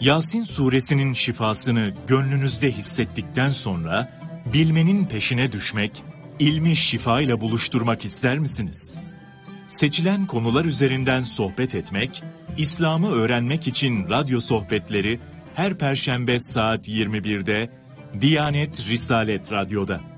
Yasin suresinin şifasını gönlünüzde hissettikten sonra bilmenin peşine düşmek, ilmi şifayla buluşturmak ister misiniz? Seçilen konular üzerinden sohbet etmek, İslam'ı öğrenmek için radyo sohbetleri her Perşembe saat 21'de Diyanet Risalet Radyo'da.